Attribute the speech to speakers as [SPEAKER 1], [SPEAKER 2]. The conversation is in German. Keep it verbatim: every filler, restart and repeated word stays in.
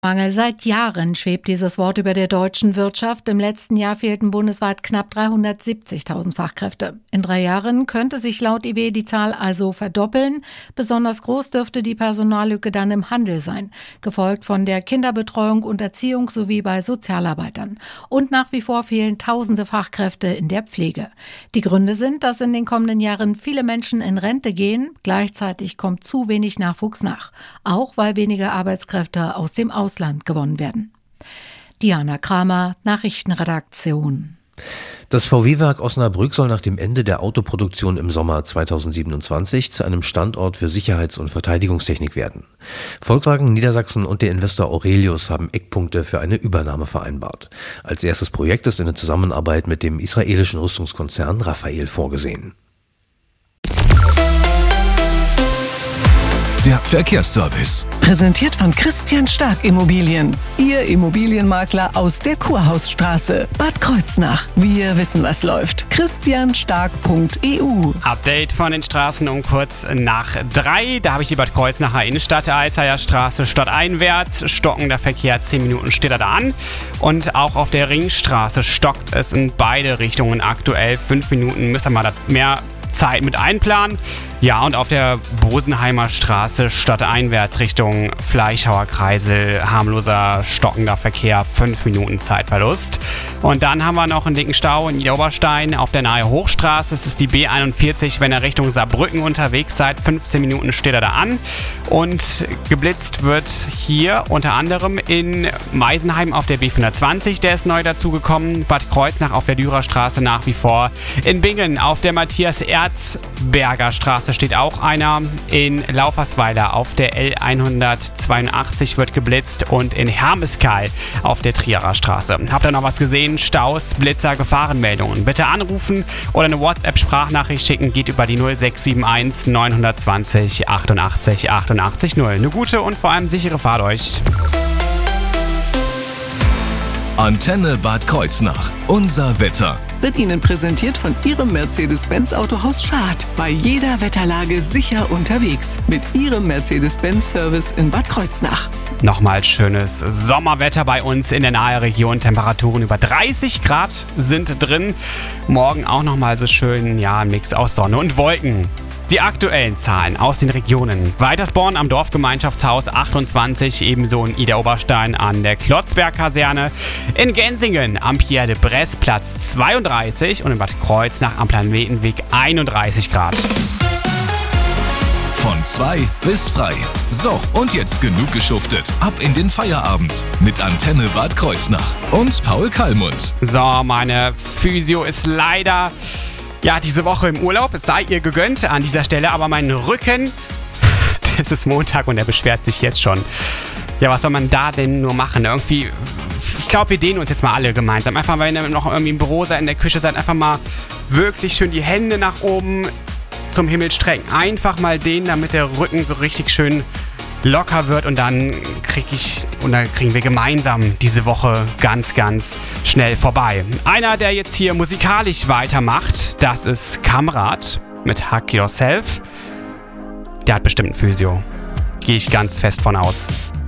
[SPEAKER 1] Mangel. Seit Jahren schwebt dieses Wort über der deutschen Wirtschaft. Im letzten Jahr fehlten bundesweit knapp dreihundertsiebzigtausend Fachkräfte. In drei Jahren könnte sich laut I W die Zahl also verdoppeln. Besonders groß dürfte die Personallücke dann im Handel sein, gefolgt von der Kinderbetreuung und Erziehung sowie bei Sozialarbeitern. Und nach wie vor fehlen tausende Fachkräfte in der Pflege. Die Gründe sind, dass in den kommenden Jahren viele Menschen in Rente gehen. Gleichzeitig kommt zu wenig Nachwuchs nach, auch weil weniger Arbeitskräfte aus dem Ausland gewonnen werden. Diana Kramer, Nachrichtenredaktion.
[SPEAKER 2] Das V W-Werk Osnabrück soll nach dem Ende der Autoproduktion im Sommer zweitausendsiebenundzwanzig zu einem Standort für Sicherheits- und Verteidigungstechnik werden. Volkswagen Niedersachsen und der Investor Aurelius haben Eckpunkte für eine Übernahme vereinbart. Als erstes Projekt ist eine Zusammenarbeit mit dem israelischen Rüstungskonzern Rafael vorgesehen.
[SPEAKER 3] Der Verkehrsservice.
[SPEAKER 4] Präsentiert von Christian Stark Immobilien. Ihr Immobilienmakler aus der Kurhausstraße. Bad Kreuznach. Wir wissen, was läuft. christian stark punkt e u.
[SPEAKER 5] Update von den Straßen um kurz nach drei. Da habe ich die Bad Kreuznacher Innenstadt, Alzheimer Straße stadteinwärts. Stockender Verkehr, zehn Minuten steht er da an. Und auch auf der Ringstraße stockt es in beide Richtungen aktuell. fünf Minuten müssen wir da mehr Zeit mit einplanen. Ja, und auf der Bosenheimer Straße stadteinwärts Richtung Fleischhauer Kreisel, harmloser, stockender Verkehr, fünf Minuten Zeitverlust. Und dann haben wir noch einen dicken Stau in Niederoberstein auf der Nahe Hochstraße. Das ist die B einundvierzig, wenn ihr Richtung Saarbrücken unterwegs seid. fünfzehn Minuten steht er da an. Und geblitzt wird hier unter anderem in Meisenheim auf der B fünfhundertzwanzig, der ist neu dazugekommen. Bad Kreuznach auf der Dürerstraße nach wie vor. In Bingen auf der Matthias-Erzberger Straße steht auch einer. In Laufersweiler auf der L hundertzweiundachtzig wird geblitzt und in Hermeskeil auf der Trierer Straße. Habt ihr noch was gesehen? Staus, Blitzer, Gefahrenmeldungen? Bitte anrufen oder eine WhatsApp-Sprachnachricht schicken. Geht über die null sechs sieben eins neun zwei null achtundachtzig achtundachtzig null. Eine gute und vor allem sichere Fahrt euch.
[SPEAKER 3] Antenne Bad Kreuznach. Unser Wetter.
[SPEAKER 4] Wird Ihnen präsentiert von Ihrem Mercedes-Benz Autohaus Schad. Bei jeder Wetterlage sicher unterwegs. Mit Ihrem Mercedes-Benz-Service in Bad Kreuznach.
[SPEAKER 5] Nochmal schönes Sommerwetter bei uns in der nahen Region. Temperaturen über dreißig Grad sind drin. Morgen auch nochmal so schön, ja, ein Mix aus Sonne und Wolken. Die aktuellen Zahlen aus den Regionen. Weitersborn am Dorfgemeinschaftshaus achtundzwanzig, ebenso in Idar-Oberstein an der Klotzberg-Kaserne. In Gensingen am Pierre de Bresse Platz zweiunddreißig und in Bad Kreuznach am Planetenweg einunddreißig Grad.
[SPEAKER 3] Von zwei bis frei. So, und jetzt genug geschuftet. Ab in den Feierabend mit Antenne Bad Kreuznach und Paul Kallmund.
[SPEAKER 5] So, meine Physio ist leider... Ja, diese Woche im Urlaub, es sei ihr gegönnt an dieser Stelle, aber mein Rücken, das ist Montag und er beschwert sich jetzt schon. Ja, was soll man da denn nur machen? Irgendwie, ich glaube, wir dehnen uns jetzt mal alle gemeinsam. Einfach, wenn ihr noch irgendwie im Büro seid, in der Küche seid, einfach mal wirklich schön die Hände nach oben zum Himmel strecken. Einfach mal dehnen, damit der Rücken so richtig schön locker wird und dann krieg ich und dann kriegen wir gemeinsam diese Woche ganz, ganz schnell vorbei. Einer, der jetzt hier musikalisch weitermacht, das ist Kamrat mit Hack Yourself. Der hat bestimmt ein Physio. Gehe ich ganz fest von aus.